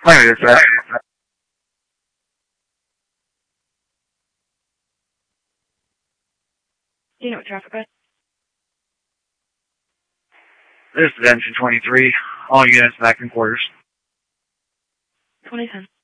Hi, this is Do you know what traffic was? This is Engine 23. All units back in quarters. 2010.